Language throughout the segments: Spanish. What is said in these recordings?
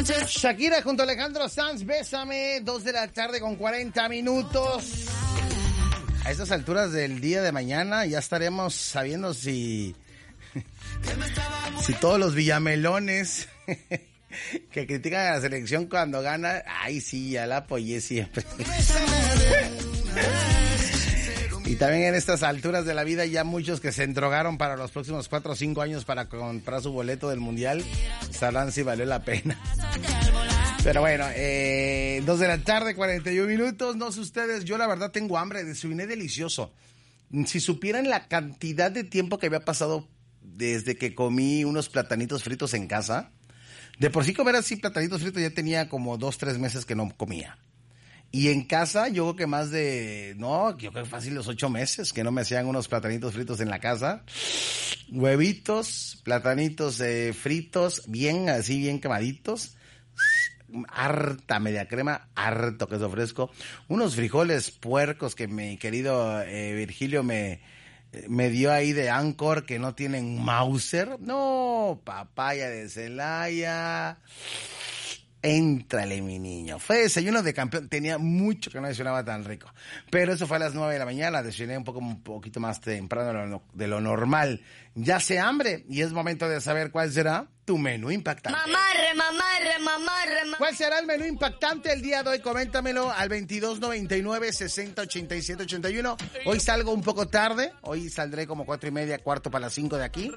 Shakira junto a Alejandro Sanz, Bésame, 2 de la tarde con 40 minutos. A estas alturas del día de mañana ya estaremos sabiendo si todos los villamelones que critican a la selección cuando gana, ay sí, ya la apoyé siempre. Y también en estas alturas de la vida ya muchos que se endrogaron para los próximos 4 o 5 años para comprar su boleto del mundial, sabrán si valió la pena. Pero bueno, 2 de la tarde, 41 minutos, no sé ustedes, yo la verdad tengo hambre, desayuné delicioso. Si supieran la cantidad de tiempo que había pasado desde que comí unos platanitos fritos en casa, de por sí comer así platanitos fritos ya tenía como 2, 3 meses que no comía. Y en casa, yo creo que más de, no, yo creo que fácil los 8 meses que no me hacían unos platanitos fritos en la casa. Huevitos, platanitos fritos, bien, así bien quemaditos. Harta media crema, harto queso fresco. Unos frijoles puercos que mi querido Virgilio me dio ahí de Anchor que no tienen Mauser. No, papaya de Celaya. Éntrale, mi niño. Fue desayuno de campeón. Tenía mucho que no desayunaba tan rico. Pero eso fue a las 9 de la mañana. Desayuné un poquito más temprano de lo normal. Ya sé hambre y es momento de saber cuál será tu menú impactante. Mamarre. ¿Cuál será el menú impactante el día de hoy? Coméntamelo al 2299-608781. Hoy salgo un poco tarde. Hoy saldré como 4:30, 4:45 de aquí.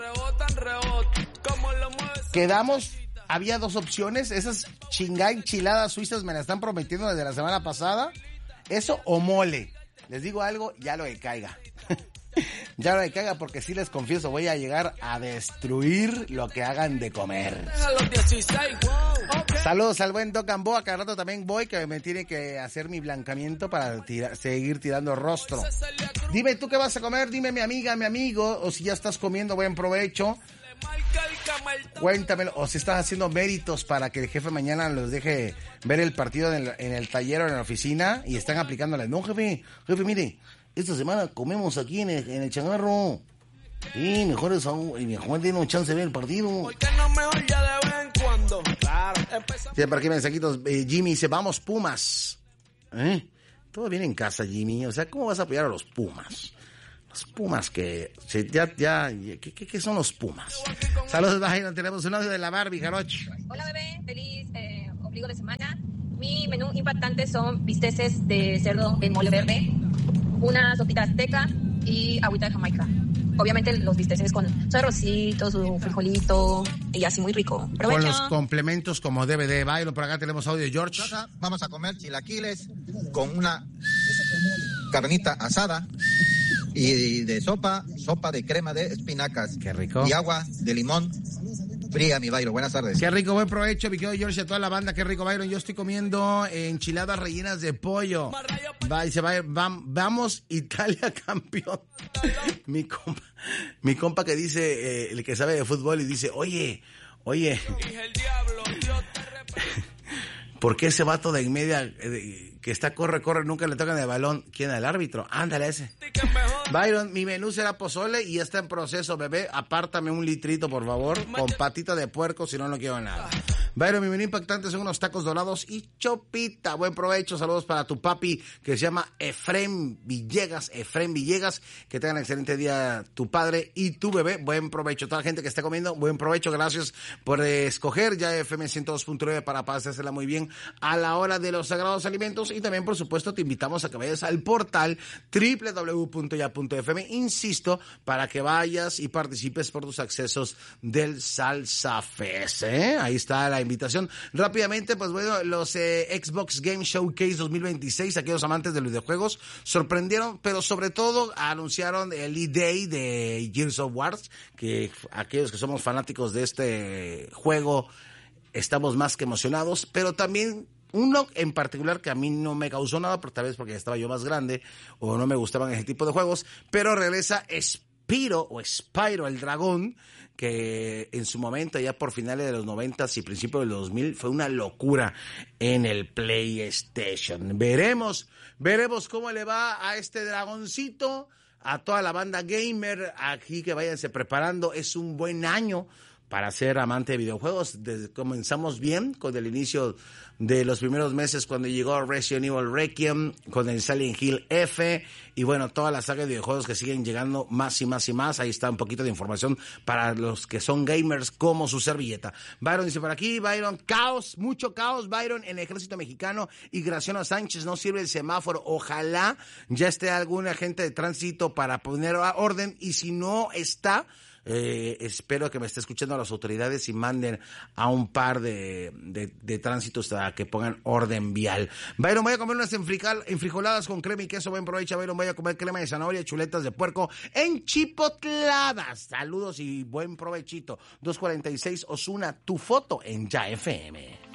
Quedamos... Había 2 opciones, esas enchiladas suizas me las están prometiendo desde la semana pasada, eso o mole. Les digo algo, ya lo que caiga. Ya lo que caiga porque sí les confieso, voy a llegar a destruir lo que hagan de comer. Saludos al buen Doc Gamboa, cada rato también voy, que me tiene que hacer mi blancamiento para seguir tirando rostro. Dime tú qué vas a comer, dime mi amiga, mi amigo, o si ya estás comiendo, buen provecho. Cuéntamelo, o si estás haciendo méritos para que el jefe mañana los deje ver el partido en el taller o en la oficina y están aplicándole. No, jefe, mire, esta semana comemos aquí en el changarro. Sí, mejor tiene chance de ver el partido. Porque no mejor ya de vez en cuando. Claro. Sí, por aquí mensajitos, Jimmy dice, vamos Pumas. Todo bien en casa, Jimmy, o sea, ¿cómo vas a apoyar a los Pumas? Los Pumas ¿qué son los Pumas? Saludos, Vagina, tenemos un audio de la Barbie, Jaroch. Hola, bebé, feliz ombligo de semana. Mi menú impactante son bisteces de cerdo en mole verde, una sopita azteca y agüita de Jamaica. Obviamente los bisteces con su arrocito, su frijolito y así muy rico. ¡Provecho! Con los complementos como debe de bailo. Por acá tenemos audio de George. Vamos a comer chilaquiles con una carnita asada y de sopa de crema de espinacas. Qué rico. Y agua de limón fría, mi Byron. Buenas tardes. Qué rico, buen provecho, mi querido George, a toda la banda. Qué rico, Byron. Yo estoy comiendo enchiladas rellenas de pollo. Vamos, Italia campeón. Mi compa que dice, el que sabe de fútbol y dice, oye, ¿por qué ese vato de en media que está corre, nunca le tocan el balón? ¿Quién es el árbitro? Ándale ese. Byron, mi menú será pozole y está en proceso, bebé. Apártame un litrito, por favor, con patita de puerco, si no, no quiero nada. Byron, mi menú impactante son unos tacos dorados y chopita. Buen provecho, saludos para tu papi que se llama Efrén Villegas. Que tengan excelente día tu padre y tu bebé. Buen provecho. Toda la gente que está comiendo, buen provecho. Gracias por escoger ya FM 102.9 para pasársela muy bien a la hora de los sagrados alimentos. Y también, por supuesto, te invitamos a que vayas al portal www.ya.fm, insisto, para que vayas y participes por tus accesos del Salsa Fest, Ahí está la invitación. Rápidamente, pues bueno, los Xbox Game Showcase 2026, aquellos amantes de los videojuegos, sorprendieron, pero sobre todo anunciaron el E-Day de Gears of War, que aquellos que somos fanáticos de este juego estamos más que emocionados, pero también uno en particular que a mí no me causó nada, pero tal vez porque estaba yo más grande o no me gustaban ese tipo de juegos, pero regresa Spyro el dragón, que en su momento, ya por finales de los 90 y principios del 2000, fue una locura en el PlayStation. Veremos cómo le va a este dragoncito, a toda la banda gamer aquí, que váyanse preparando. Es un buen año para ser amante de videojuegos. Comenzamos bien con el inicio de los primeros meses cuando llegó Resident Evil Requiem, con el Silent Hill F, y bueno, toda la saga de videojuegos que siguen llegando más y más y más. Ahí está un poquito de información para los que son gamers como su servilleta. Byron dice por aquí, Byron, caos, mucho caos, Byron, en el ejército mexicano, y Graciano Sánchez, no sirve el semáforo. Ojalá ya esté algún agente de tránsito para poner orden, y si no está, espero que me esté escuchando a las autoridades y manden a un par de tránsitos a que pongan orden vial. Byron, voy a comer unas enfrijoladas con crema y queso. Buen provecho, Byron. Voy a comer crema de zanahoria y chuletas de puerco enchipotladas. Saludos y buen provechito. 246 Ozuna, tu foto en Ya FM.